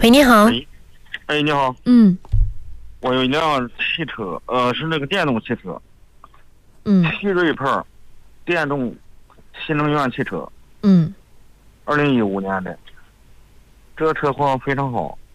喂，你好。 哎，你好。我有一辆汽车，是那个电动汽车。奇瑞牌电动新能源汽车。2015年的，这个车况非常好。